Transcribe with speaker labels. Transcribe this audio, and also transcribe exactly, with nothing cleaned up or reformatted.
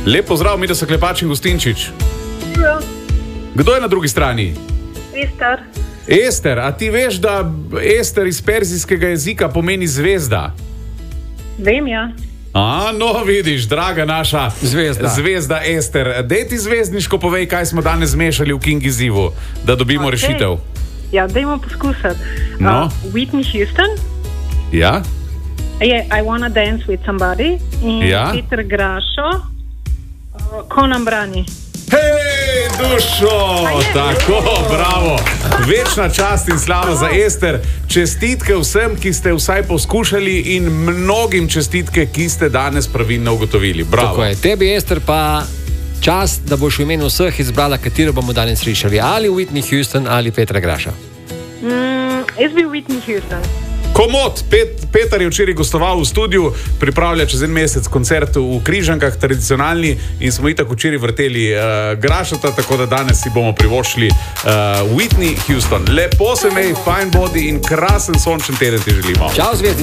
Speaker 1: Lep pozdrav, mi da so Klepač in Gustinčič.
Speaker 2: Ja.
Speaker 1: Kdo je na drugi strani?
Speaker 2: Ester.
Speaker 1: Ester, a ti veš, da Ester iz perzijskega jezika pomeni zvezda?
Speaker 2: Vem, ja.
Speaker 1: A, no vidiš, draga naša
Speaker 3: Zvezda.
Speaker 1: Zvezda Ester. Dej ti zvezdniško povej, kaj smo danes zmešali v King izzivu, da dobimo
Speaker 2: Okay.
Speaker 1: rešitev.
Speaker 2: Ja, dajmo poskusati.
Speaker 1: No.
Speaker 2: Uh, Whitney Houston
Speaker 1: Ja?
Speaker 2: je I Wanna Dance With Somebody in
Speaker 1: Ja.
Speaker 2: Peter Grašo uh, Ko nam brani.
Speaker 1: Hej, dušo!
Speaker 2: je?
Speaker 1: Tako, bravo! Večna čast in slava za Ester. Čestitke vsem, ki ste vsaj poskušali in mnogim čestitke, ki ste danes pravilno ugotovili. Bravo.
Speaker 3: Tako je. Tebi, Ester, pa čas, da boš v imenu vseh izbrala, katero bomo danes slišali. Ali Whitney Houston ali Petra Graša.
Speaker 2: Mm, jaz bi Whitney Houston.
Speaker 1: Komod, Pet, Petar je včeraj gostoval v studiu, pripravlja čez en mesec koncert v Križankah, tradicionalni, in smo itak včeraj vrteli uh, Grašata, tako da danes si bomo privoščili uh, Whitney Houston. Lepo se mej, fine body in krasen sončen teden ti želimo.
Speaker 3: Čau, zvezdi.